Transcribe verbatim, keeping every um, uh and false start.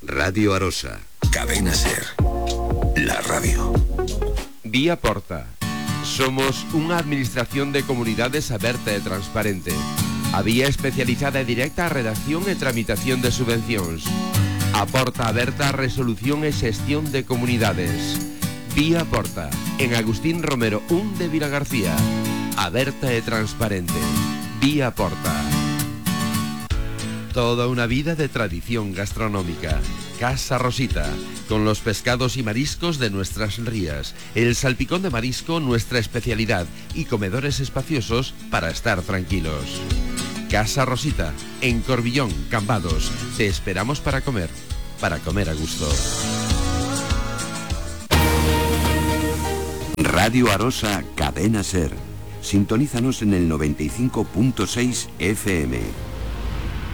Radio Arosa. Cadena Ser. La radio. Vía Porta. Somos unha administración de comunidades aberta e transparente. A vía especializada e directa a redacción e tramitación de subvencións. A porta aberta a resolución e xestión de comunidades. Vía Porta. En Agustín Romero un de Vilagarcía. Aberta e transparente. Vía Porta. Toda una vida de tradición gastronómica. Casa Rosita, con los pescados y mariscos de nuestras rías, el salpicón de marisco nuestra especialidad y comedores espaciosos para estar tranquilos. Casa Rosita, en Corbillón, Cambados. Te esperamos para comer, para comer a gusto. Radio Arosa, Cadena Ser. Sintonízanos en el noventa y cinco punto seis F M.